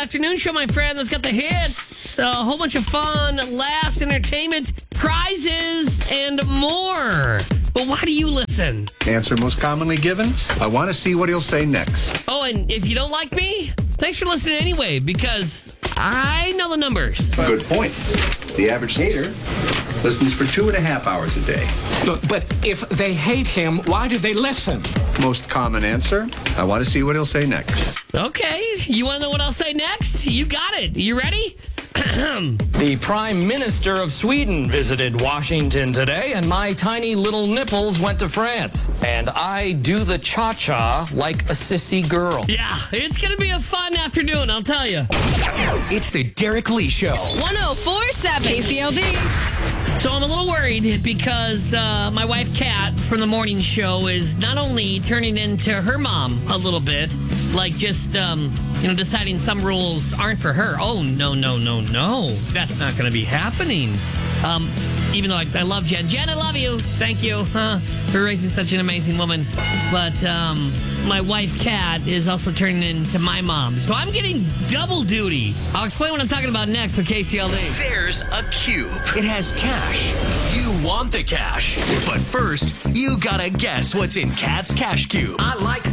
afternoon show, my friend. That's got the hits, a whole bunch of fun, laughs, entertainment, prizes, and more. But why do you listen? Answer most commonly given, I want to see what he'll say next. Oh, and if you don't like me, thanks for listening anyway, because I know the numbers. Good point. The average hater listens for 2.5 hours a day. Look, but if they hate him, why do they listen? Most common answer, I want to see what he'll say next. Okay, you want to know what I'll say next? You got it. You ready? The Prime Minister of Sweden visited Washington today, and my tiny little nipples went to France. And I do the cha-cha like a sissy girl. Yeah, it's going to be a fun afternoon, I'll tell you. It's the Derek Lee Show. 104.7 KCLD. So I'm a little worried because my wife, Kat, from the morning show is not only turning into her mom a little bit, like just, deciding some rules aren't for her. Oh, no. That's not going to be happening. Even though I love Jen. Jen, I love you. Thank you for raising such an amazing woman. But my wife, Kat, is also turning into my mom. So I'm getting double duty. I'll explain what I'm talking about next with KCLD. There's a cube. It has cash. You want the cash. But first, you gotta guess what's in Kat's Cash Cube. I like